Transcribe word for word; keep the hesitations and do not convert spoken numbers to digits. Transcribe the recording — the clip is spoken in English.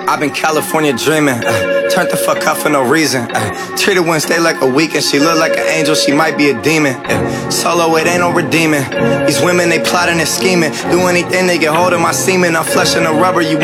I've been California dreaming, uh, turned the fuck up for no reason. Uh, treated Wednesday like a weekend, she look like an angel, she might be a demon. Uh, solo, it ain't no redeeming. These women, they plotting and scheming, do anything they get hold of my semen. I'm fleshing the rubber, you